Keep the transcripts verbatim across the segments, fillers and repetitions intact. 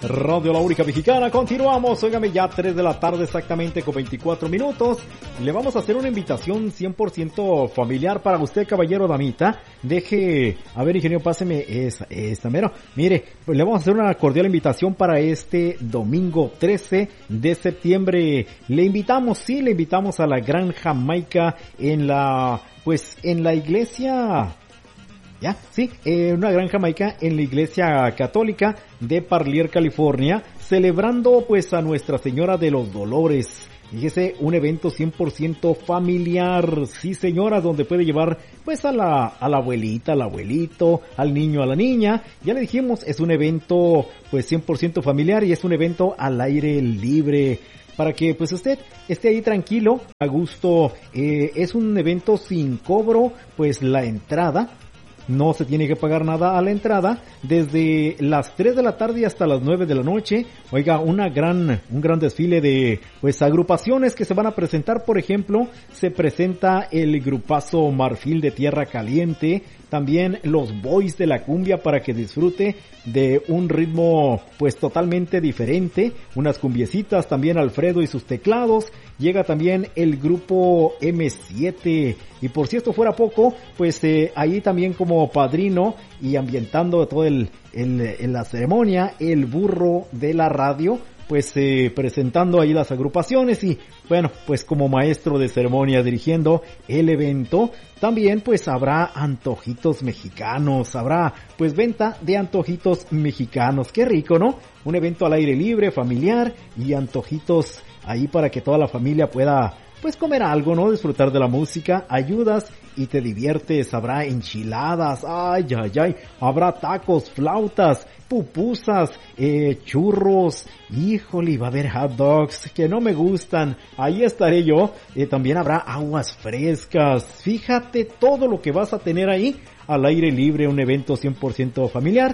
Radio La Única Mexicana. Continuamos, óigame, ya tres de la tarde exactamente con veinticuatro minutos. Le vamos a hacer una invitación cien por ciento familiar para usted, caballero, damita. Deje, a ver, ingeniero, páseme esa, esta, mero. Mire, pues le vamos a hacer una cordial invitación para este domingo trece de septiembre. Le invitamos, sí, le invitamos a la Gran Jamaica en la, pues, en la iglesia... Ya, sí, eh, una gran Jamaica en la iglesia católica de Parlier, California, celebrando pues a Nuestra Señora de los Dolores. Fíjese, un evento cien por ciento familiar, sí señora, donde puede llevar pues a la, a la abuelita, al abuelito, al niño, a la niña. Ya le dijimos, es un evento pues cien por ciento familiar y es un evento al aire libre. Para que pues usted esté ahí tranquilo, a gusto, eh, es un evento sin cobro, pues la entrada. No se tiene que pagar nada a la entrada, desde las tres de la tarde hasta las nueve de la noche. Oiga, una gran, un gran desfile de, pues, agrupaciones que se van a presentar. Por ejemplo, se presenta el grupazo Marfil de Tierra Caliente, también los Boys de la Cumbia para que disfrute de un ritmo, pues, totalmente diferente. Unas cumbiecitas, también Alfredo y sus teclados. Llega también el grupo eme siete. Y por si esto fuera poco, pues eh, ahí también como padrino y ambientando todo el, el, en la ceremonia, el burro de la radio, pues eh, presentando ahí las agrupaciones y bueno, pues como maestro de ceremonia dirigiendo el evento. También pues habrá antojitos mexicanos, habrá pues venta de antojitos mexicanos. Qué rico, ¿no? Un evento al aire libre, familiar y antojitos ahí para que toda la familia pueda pues comer algo, ¿no? Disfrutar de la música, ayudas y te diviertes. Habrá enchiladas, ay, ay, ay, habrá tacos, flautas, pupusas, eh, churros, híjole, va a haber hot dogs que no me gustan, ahí estaré yo. Eh, también habrá aguas frescas, fíjate todo lo que vas a tener ahí al aire libre, un evento cien por ciento familiar.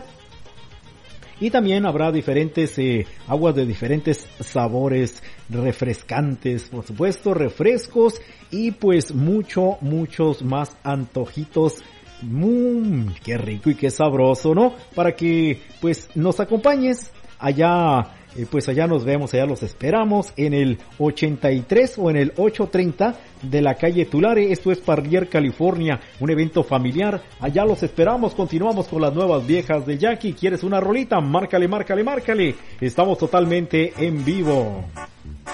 Y también habrá diferentes eh, aguas de diferentes sabores, refrescantes, por supuesto, refrescos y pues mucho, muchos más antojitos. Mmm, qué rico y qué sabroso, ¿no? Para que pues nos acompañes allá. Eh, pues allá nos vemos, allá los esperamos en el ochenta y tres o en el ochocientos treinta de la calle Tulare. Esto es Parlier, California, un evento familiar. Allá los esperamos. Continuamos con las nuevas viejas de Jackie. ¿Quieres una rolita? Márcale, márcale, márcale. Estamos totalmente en vivo.